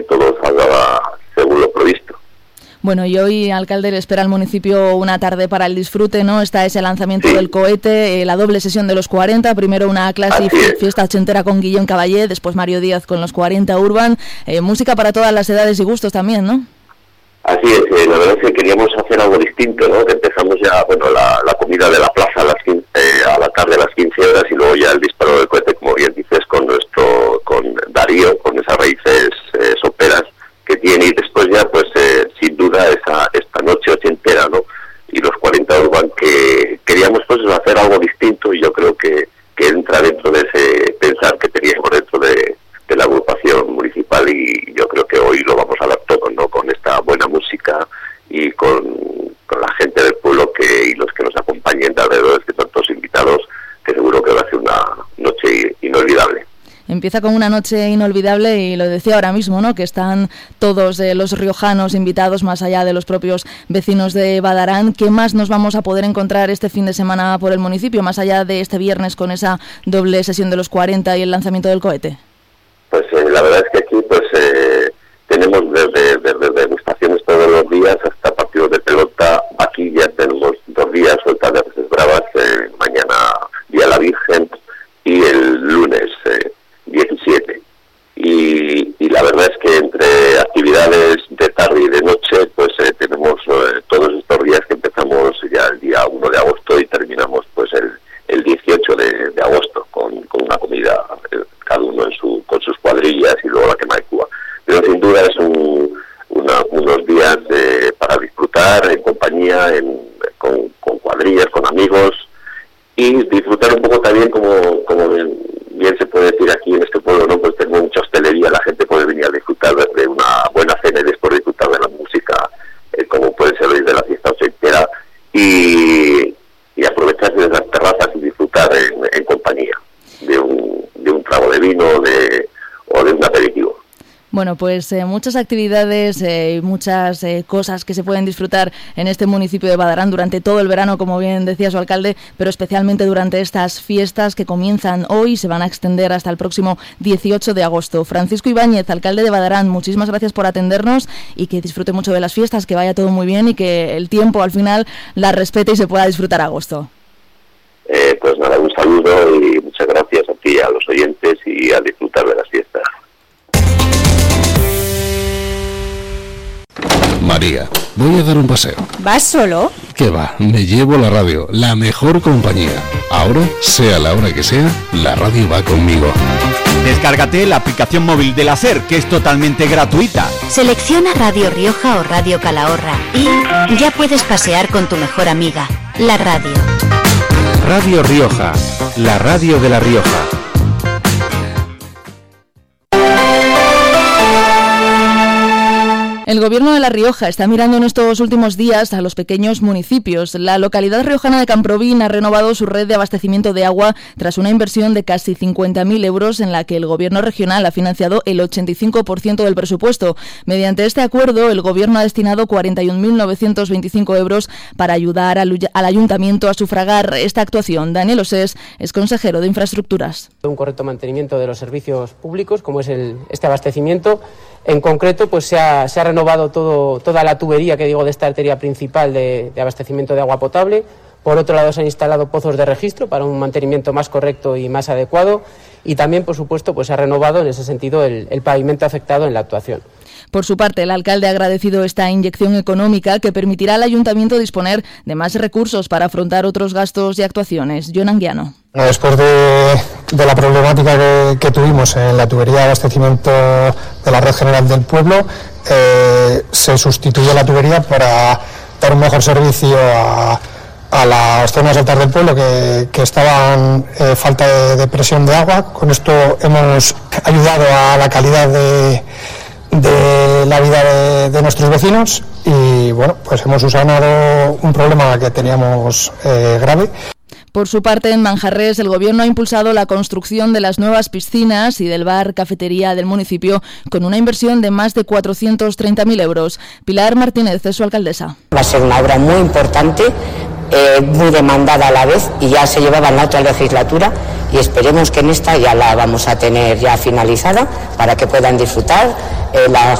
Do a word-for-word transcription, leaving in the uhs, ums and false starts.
todo salga según lo previsto. Bueno, y hoy, alcalde, le espera al municipio una tarde para el disfrute, ¿no? Está ese lanzamiento sí. del cohete, eh, la doble sesión de los cuarenta, primero una clase y fiesta ochentera con Guillón Caballé, después Mario Díaz con los cuarenta Urban, eh, música para todas las edades y gustos también, ¿no? Así es, eh, la verdad es que queríamos hacer algo distinto, ¿no? Que empezamos ya, bueno, la, la comida de la plaza a las quince, eh, a la tarde a las quince horas y luego ya el disparo del cohete, como bien dices, con nuestro, con Darío, con esas raíces eh, soperas que tiene, y después ya, pues, eh, sin duda, esa esta noche ochentera, ¿no? Y los cuarenta Urban, que queríamos, pues, hacer algo distinto, y yo creo que, que entra dentro de ese pensar que teníamos dentro de, de la agrupación municipal, y yo creo que hoy lo vamos a dar todo, ¿no? Con esta buena música y con, con la gente del pueblo que y los que nos acompañen de alrededor, que son todos invitados, que seguro que va a ser una noche inolvidable. Empieza con una noche inolvidable y lo decía ahora mismo, ¿no? Que están todos eh, los riojanos invitados, más allá de los propios vecinos de Badarán. ¿Qué más nos vamos a poder encontrar este fin de semana por el municipio, más allá de este viernes con esa doble sesión de los cuarenta y el lanzamiento del cohete? Pues eh, la verdad es que aquí pues eh, tenemos desde, desde degustaciones todos los días hasta partidos de pelota, vaquillas, tenemos dos días sueltas de Peces Bravas, eh, mañana Día la Virgen y el lunes eh, diecisiete. Y, y la verdad es que entre actividades de tarde y de noche, pues eh, tenemos eh, todos estos días que empezamos ya el día uno de agosto y terminamos pues el, el dieciocho de, de agosto con, con una comida, eh, cada uno en su, con sus cuadrillas y luego la quema de Cuba. Pero sin duda es un, una, unos días eh, para disfrutar en compañía, en, con, con cuadrillas, con amigos, y disfrutar un poco también, como, como bien, bien se puede decir aquí en este pueblo, ¿no? Pues tenemos mucha hostelería, la gente puede venir a disfrutar de una buena cena y después disfrutar de la música, eh, como puede ser hoy de la fiesta ochentera, y, y aprovecharse de las terrazas y disfrutar en, en compañía de un, de un trago de vino de, o de un aperitivo. Bueno, pues eh, muchas actividades y eh, muchas eh, cosas que se pueden disfrutar en este municipio de Badarán durante todo el verano, como bien decía su alcalde, pero especialmente durante estas fiestas que comienzan hoy y se van a extender hasta el próximo dieciocho de agosto. Francisco Ibáñez, alcalde de Badarán, muchísimas gracias por atendernos y que disfrute mucho de las fiestas, que vaya todo muy bien y que el tiempo al final la respete y se pueda disfrutar a agosto. Eh, pues nada, un saludo y muchas gracias a ti, a los oyentes, y a disfrutar de las fiestas. María, voy a dar un paseo. ¿Vas solo? ¿Qué va? Me llevo la radio, la mejor compañía. Ahora, sea la hora que sea, la radio va conmigo. Descárgate la aplicación móvil de la SER, que es totalmente gratuita. Selecciona Radio Rioja o Radio Calahorra y ya puedes pasear con tu mejor amiga, la radio. Radio Rioja, la radio de La Rioja. El Gobierno de La Rioja está mirando en estos últimos días a los pequeños municipios. La localidad riojana de Camprovín ha renovado su red de abastecimiento de agua tras una inversión de casi cincuenta mil euros en la que el Gobierno regional ha financiado el ochenta y cinco por ciento del presupuesto. Mediante este acuerdo, el Gobierno ha destinado cuarenta y un mil novecientos veinticinco euros para ayudar al, al Ayuntamiento a sufragar esta actuación. Daniel Osés es consejero de Infraestructuras. Un correcto mantenimiento de los servicios públicos, como es el, este abastecimiento. En concreto, pues se ha, se ha renovado todo, toda la tubería, que digo, de esta arteria principal de, de abastecimiento de agua potable. Por otro lado, se han instalado pozos de registro para un mantenimiento más correcto y más adecuado. Y también, por supuesto, pues se ha renovado en ese sentido el, el pavimento afectado en la actuación. Por su parte, el alcalde ha agradecido esta inyección económica que permitirá al ayuntamiento disponer de más recursos para afrontar otros gastos y actuaciones. John Anguiano. Después de, de la problemática que, que tuvimos en la tubería de abastecimiento de la red general del pueblo, eh, se sustituyó la tubería para dar un mejor servicio a, a las zonas altas del pueblo que, que estaban eh, falta de, de presión de agua. Con esto hemos ayudado a la calidad de, de la vida de, de nuestros vecinos y bueno, pues hemos subsanado un problema que teníamos eh, grave. Por su parte, en Manjarrés, el Gobierno ha impulsado la construcción de las nuevas piscinas y del bar-cafetería del municipio con una inversión de más de cuatrocientos treinta mil euros. Pilar Martínez es su alcaldesa. Va a ser una obra muy importante eh, muy demandada a la vez, y ya se llevaba en la otra legislatura, y esperemos que en esta ya la vamos a tener ya finalizada para que puedan disfrutar. Eh, la